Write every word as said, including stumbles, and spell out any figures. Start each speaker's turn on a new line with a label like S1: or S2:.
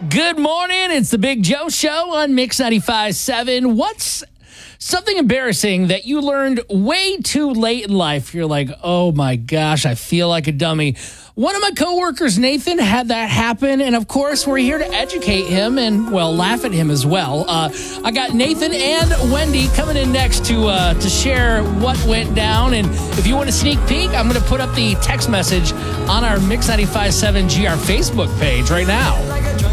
S1: Good morning. It's the Big Joe Show on Mix ninety-five point seven. What's something embarrassing that you learned way too late in life? You're like, oh my gosh, I feel like a dummy. One of my coworkers, Nathan, had that happen. And of course, we're here to educate him and, well, laugh at him as well. Uh, I got Nathan and Wendy coming in next to uh, to share what went down. And if you want a sneak peek, I'm going to put up the text message on our Mix ninety-five point seven G R Facebook page right now.